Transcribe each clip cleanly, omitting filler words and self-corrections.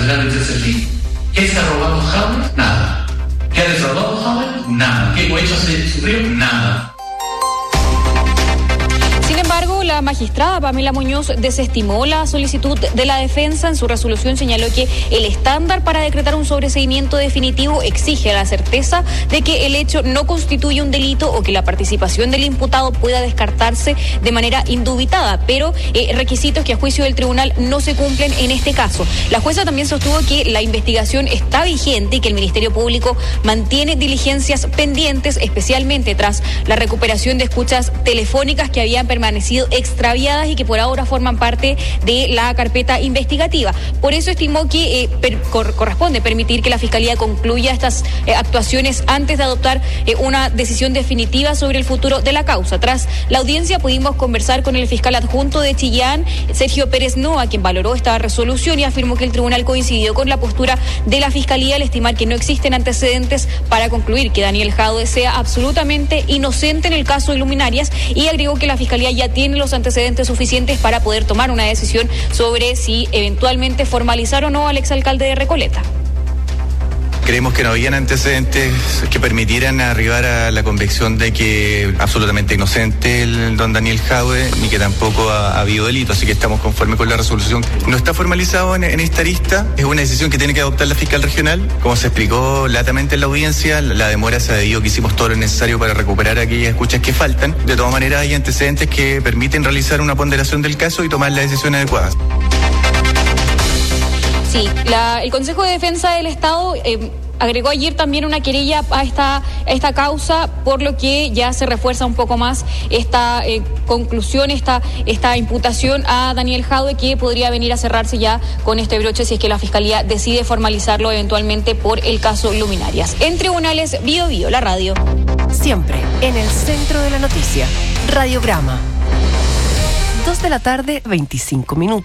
Nacional del Tercer Fin. ¿Qué se ha robado Jadwe? Nada. ¿Qué ha defraudado Jadwe? Nada. ¿Qué hecho se sufrió? Nada. Sin embargo, la magistrada Pamela Muñoz desestimó la solicitud de la defensa. En su resolución señaló que el estándar para decretar un sobreseimiento definitivo exige la certeza de que el hecho no constituye un delito o que la participación del imputado pueda descartarse de manera indubitada, pero requisitos que a juicio del tribunal no se cumplen en este caso. La jueza también sostuvo que la investigación está vigente y que el Ministerio Público mantiene diligencias pendientes, especialmente tras la recuperación de escuchas telefónicas que habían permanecido extraviadas y que por ahora forman parte de la carpeta investigativa. Por eso estimó que corresponde permitir que la Fiscalía concluya estas actuaciones antes de adoptar una decisión definitiva sobre el futuro de la causa. Tras la audiencia pudimos conversar con el fiscal adjunto de Chillán, Sergio Pérez Noa, quien valoró esta resolución y afirmó que el tribunal coincidió con la postura de la Fiscalía al estimar que no existen antecedentes para concluir que Daniel Jadwe sea absolutamente inocente en el caso de Luminarias, y agregó que la Fiscalía ya tiene los antecedentes suficientes para poder tomar una decisión sobre si eventualmente formalizar o no al exalcalde de Recoleta. Creemos que no habían antecedentes que permitieran arribar a la convicción de que absolutamente inocente el don Daniel Jadwe, ni que tampoco ha habido delito, así que estamos conformes con la resolución. No está formalizado en esta lista, es una decisión que tiene que adoptar la fiscal regional. Como se explicó latamente en la audiencia, la demora se ha debido que hicimos todo lo necesario para recuperar aquellas escuchas que faltan. De todas maneras, hay antecedentes que permiten realizar una ponderación del caso y tomar las decisiones adecuadas. Sí, el Consejo de Defensa del Estado agregó ayer también una querella a esta causa, por lo que ya se refuerza un poco más esta conclusión, esta imputación a Daniel Jadwe, que podría venir a cerrarse ya con este broche si es que la Fiscalía decide formalizarlo eventualmente por el caso Luminarias. En Tribunales, Bío Bío, la radio. Siempre en el centro de la noticia. Radiograma. 2:25 p.m.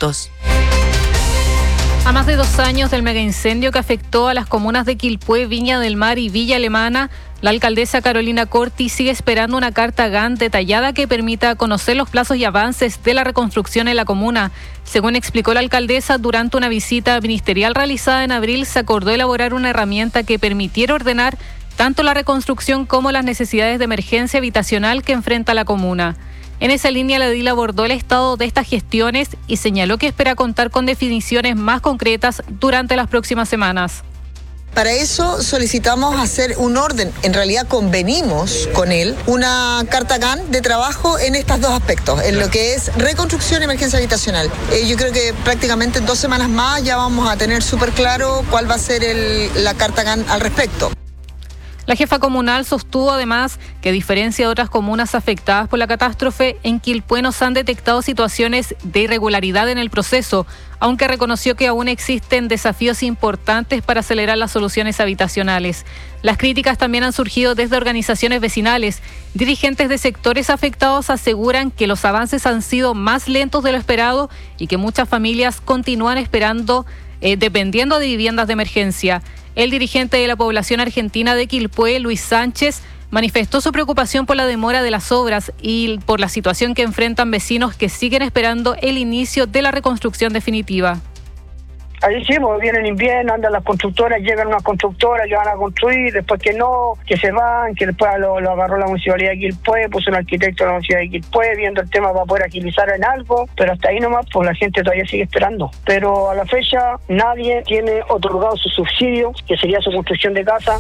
A más de 2 años del megaincendio que afectó a las comunas de Quilpué, Viña del Mar y Villa Alemana, la alcaldesa Carolina Corti sigue esperando una carta GAN detallada que permita conocer los plazos y avances de la reconstrucción en la comuna. Según explicó la alcaldesa, durante una visita ministerial realizada en abril, se acordó elaborar una herramienta que permitiera ordenar tanto la reconstrucción como las necesidades de emergencia habitacional que enfrenta la comuna. En esa línea, la edil abordó el estado de estas gestiones y señaló que espera contar con definiciones más concretas durante las próximas semanas. Para eso solicitamos hacer un orden, en realidad convenimos con él una carta GAN de trabajo en estos dos aspectos, en lo que es reconstrucción y emergencia habitacional. Yo creo que prácticamente en 2 semanas más ya vamos a tener súper claro cuál va a ser la carta GAN al respecto. La jefa comunal sostuvo además que, a diferencia de otras comunas afectadas por la catástrofe, en Quilpué no se han detectado situaciones de irregularidad en el proceso, aunque reconoció que aún existen desafíos importantes para acelerar las soluciones habitacionales. Las críticas también han surgido desde organizaciones vecinales. Dirigentes de sectores afectados aseguran que los avances han sido más lentos de lo esperado y que muchas familias continúan esperando, dependiendo de viviendas de emergencia. El dirigente de la población argentina de Quilpué, Luis Sánchez, manifestó su preocupación por la demora de las obras y por la situación que enfrentan vecinos que siguen esperando el inicio de la reconstrucción definitiva. Ahí sí, pues viene el invierno, andan las constructoras, llegan unas constructoras, ya van a construir, después que no, que se van, que después lo agarró la municipalidad de Quilpué, puso un arquitecto de la municipalidad de Quilpué, viendo el tema para poder agilizar en algo, pero hasta ahí nomás, pues la gente todavía sigue esperando. Pero a la fecha nadie tiene otorgado su subsidio, que sería su construcción de casa.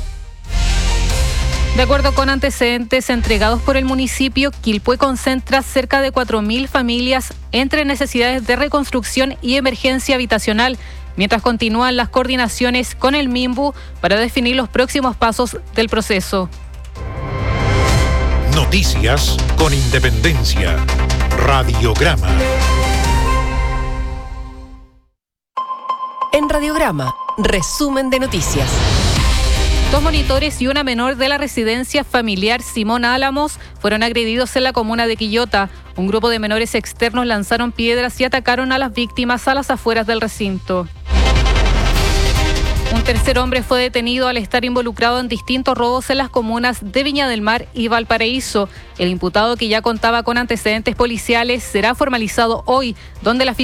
De acuerdo con antecedentes entregados por el municipio, Quilpué concentra cerca de 4.000 familias entre necesidades de reconstrucción y emergencia habitacional, mientras continúan las coordinaciones con el MIMBU para definir los próximos pasos del proceso. Noticias con independencia. Radiograma. En Radiograma, resumen de noticias. 2 monitores y una menor de la residencia familiar Simón Álamos fueron agredidos en la comuna de Quillota. Un grupo de menores externos lanzaron piedras y atacaron a las víctimas a las afueras del recinto. Un tercer hombre fue detenido al estar involucrado en distintos robos en las comunas de Viña del Mar y Valparaíso. El imputado, que ya contaba con antecedentes policiales, será formalizado hoy, donde la